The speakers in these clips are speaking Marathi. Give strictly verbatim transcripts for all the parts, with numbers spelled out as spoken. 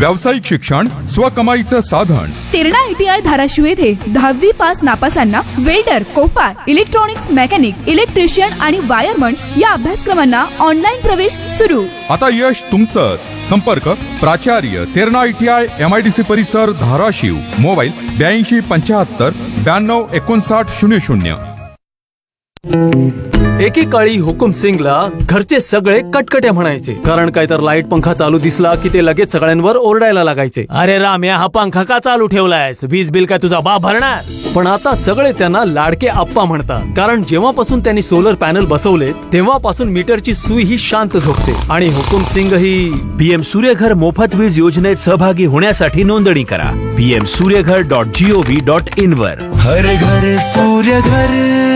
व्यावसायिक शिक्षण स्वकमाईचं साधन. तेरणा आयटीआय धाराशिव येथे दहावी pass नापासांना welder, Kopar, electronics mechanic, electrician आणि वायरमन या अभ्यासक्रमांना ऑनलाईन प्रवेश सुरू. आता यश तुमचंच. संपर्क प्राचार्य तेरणा आयटीआय एमआयडीसी परिसर धाराशिव. मोबाईल ब्याऐंशी पंच्याहत्तर ब्याण्णव एकोणसाठ शून्य शून्य. एकेकाळी हुकुम सिंगला घरचे सगळे कटकटे म्हणायचे, कारण काय तर लाईट पंखा चालू दिसला की ते लगेच सगळ्यांवर ओरडायला लागायचे, अरे राम्या हा पंखा का चालू ठेवलायस, वीज बिल काय तुझा बाप भरणार. पण आता सगळे त्यांना लाडके आप्पा म्हणतात, कारण जेव्हापासून त्यांनी सोलर पॅनल बसवले तेव्हापासून मीटरची सुई ही शांत झोपते. आणि हुकुम सिंग ही पीएम सूर्यघर मोफत वीज योजनेत सहभागी होण्यासाठी नोंदणी करा PM Surya Ghar dot G O V dot in वर. हर घर सूर्यघर.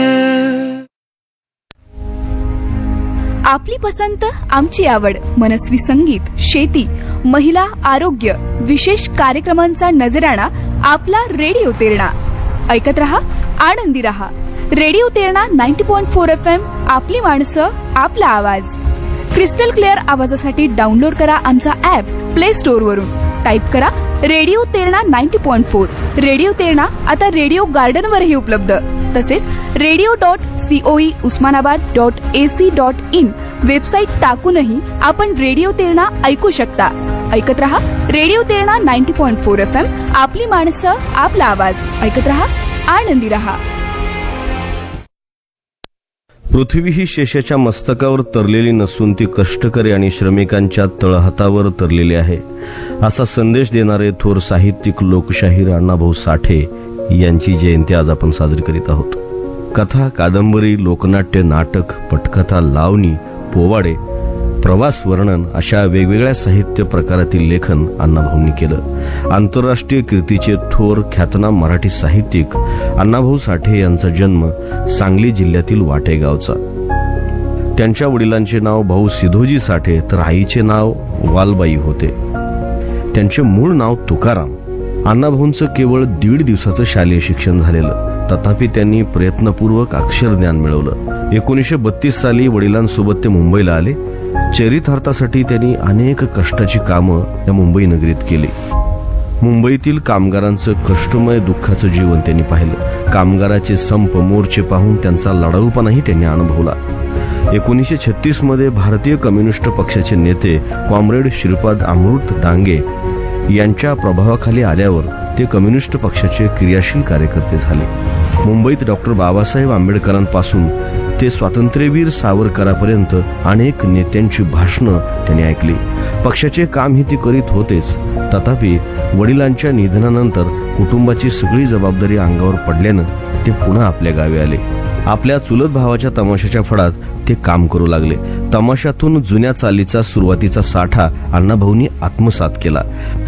आपली पसंत आमची आवड, मनस्वी संगीत, शेती, महिला, आरोग्य, विशेष कार्यक्रमांचा नजराणा आपला रेडिओ तेरणा. ऐकत रहा, आनंदी रहा. Radio Terna ninety point four F M. आपली माणसं, आपला आवाज. क्रिस्टल क्लिअर आवाजासाठी डाउनलोड करा आमचा ऍप प्ले स्टोअर वरून. टाईप करा radio Terna ninety point four. Radio Terna आता रेडिओ गार्डन वरही उपलब्ध. तसेच radio dot COE Osmanabad dot AC dot in website टाकूनही आपण रेडिओ तेरणा ऐकू शकता. ऐकत रहा radio Terna ninety point four F M. आपली माणसं, आपला आवाज. ऐकत रहा, आनंदी रहा. पृथ्वी ही शेषाच्या मस्तकावर तरलेली नसून ती कष्टकरी आणि श्रमिकांच्या तळहातावर तरलेली आहे, असा संदेश देणारे थोर साहित्यिक लोकशाहीर अण्णाभाऊ साठे यांची जयंती आज आपण साजरी करीत आहोत. कथा, कादंबरी, लोकनाट्य, नाटक, पटकथा, लावणी, पोवाडे, प्रवास वर्णन अशा वेगवेगळ्या साहित्य प्रकारातील लेखन अण्णाभाऊंनी केलं. आंतरराष्ट्रीय कीर्तीचे थोर ख्यातनाम मराठी साहित्यिक अण्णाभाऊ साठे यांचा जन्म सांगली जिल्ह्यातील वाटे गावचा. त्यांच्या वडिलांचे नाव भाऊ सिधोजी साठे तर आईचे नाव वालबाई होते. त्यांचे मूळ नाव तुकाराम. अण्णाभाऊंचं केवळ दीड दिवसाचं शालेय शिक्षण झालेलं, तथापि त्यांनी प्रयत्नपूर्वक अक्षरज्ञान मिळवलं. एकोणीसशे बत्तीस साली वडिलांसोबत ते मुंबईला आले. चरितार्थासाठी त्यांनी अनेक कष्टाची कामं या मुंबई नगरीत केली. मुंबईतील कामगारांचं कष्टमय दुःखाचं जीवन त्यांनी पाहिलं. कामगाराचे संप, मोर्चे पाहून त्यांचा लढाऊपणाही त्यांनी अनुभवला. एकोणीसशे छत्तीस मध्ये भारतीय कम्युनिस्ट पक्षाचे नेते कॉम्रेड श्रीपाद अमृत डांगे यांच्या प्रभावाखाली आल्यावर ते कम्युनिस्ट पक्षाचे क्रियाशील कार्यकर्ते झाले. मुंबईत डॉक्टर बाबासाहेब आंबेडकरांपासून ते स्वातंत्र्यवीर सावरकरांपर्यंत अनेक नेत्यांची भाषणं त्यांनी ऐकली. पक्षाचे कामही ते करीत होतेच, तथापि वडिलांच्या निधनानंतर कुटुंबाची सगळी जबाबदारी अंगावर पडल्यानं ते पुन्हा आपल्या गावी आले. आपल्या चुलत भावाच्या तमाशाच्या फडात ते काम करू लागले. तमाशातून जुन्या चालीचा सुरुवातीचा साठा अण्णाभाऊंनी आत्मसात केला.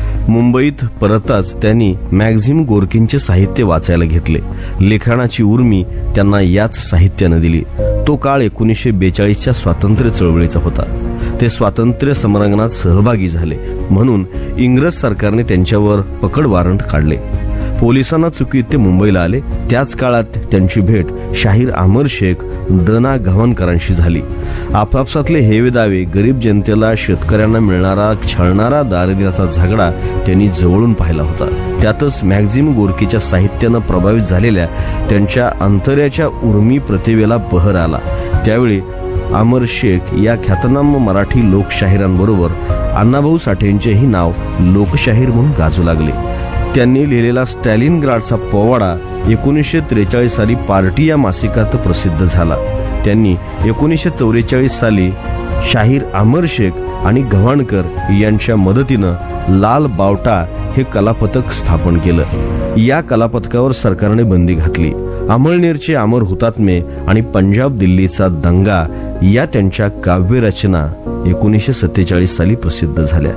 मुंबईत परतताच त्यांनी मॅक्झिम गोर्कींचे साहित्य वाचायला घेतले. लिखाणाची उर्मी त्यांना याच साहित्यानं दिली. तो काळ एकोणीसशे बेचाळीसच्या स्वातंत्र्य चळवळीचा होता. ते स्वातंत्र्य समरांगणात सहभागी झाले म्हणून इंग्रज सरकारने त्यांच्यावर पकड वॉरंट काढले. पोलिसांना चुकीत ते मुंबईला आले. त्याच काळात त्यांची भेट शाहीर अमर शेख दना गव्हाणकरांशी झाली. आपापसातले हेवे दावे, गरीब जनतेला, शेतकऱ्यांना मिळणारा छळणारा दारिद्र्याचा झगडा त्यांनी जवळून पाहिला होता. त्यातच मॅक्झिम गोर्कीच्या साहित्यानं प्रभावित झालेल्या त्यांच्या अंतर्याच्या उर्मी प्रतिभेला बहर आला. त्यावेळी अमर शेख या ख्यातनाम मराठी लोकशाहीरांबरोबर अण्णाभाऊ साठेंचेही नाव लोकशाहीर म्हणून गाजू लागले. त्यांनी लिहिलेला स्टॅलिनग्राडचा पोवाडा एकोणीसशे त्रेचाळीस साली पार्टी या मासिकात प्रसिद्ध झाला. त्यांनी एकोणीसशे चौवेचाळीस साली शाहीर अमर शेख आणि गव्हाणकर यांच्या मदतीनं लाल बावटा हे कलापथक स्थापन केलं. या कलापथकावर सरकारने बंदी घातली. अमळनेरचे अमर हुतात्मे आणि पंजाब दिल्लीचा दंगा या त्यांच्या काव्यरचना एकोणीसशे सत्तेचाळीस साली प्रसिद्ध झाल्या.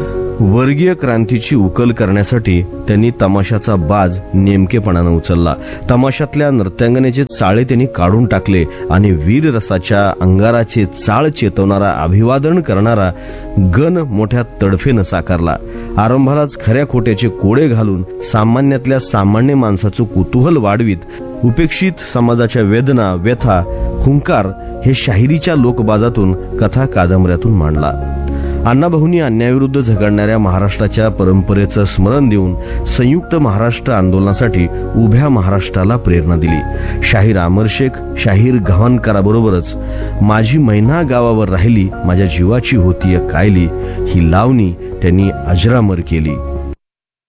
वर्गीय क्रांतीची उकल करण्यासाठी त्यांनी तमाशाचा बाज नेमकेपणानं उचलला. तमाशातल्या नृत्यांगनेचे चाळे त्यांनी काढून टाकले आणि वीर रसाच्या अंगाराचे चाळ चेतवणारा, अभिवादन करणारा गण मोठ्या तडफेनं साकारला. आरंभालाच खऱ्या खोट्याचे कोडे घालून सामान्यातल्या सामान्य माणसाचं कुतूहल वाढवीत उपेक्षित समाजाच्या वेदना, व्यथा, हुंकार हे शाहिरीच्या लोकबाजातून, कथा कादंबऱ्यातून मांडला. अण्णाभाऊंनी अन्यायाविरुद्ध झगडणाऱ्या महाराष्ट्राच्या परंपरेचं स्मरण देऊन संयुक्त महाराष्ट्र आंदोलनासाठी उभ्या महाराष्ट्राला प्रेरणा दिली. शाहीर अमर शेख, शाहीर गव्हाणकराबरोबरच माझी मैना गावावर राहिली, माझ्या जीवाची होती कायली ही लावणी त्यांनी अजरामर केली.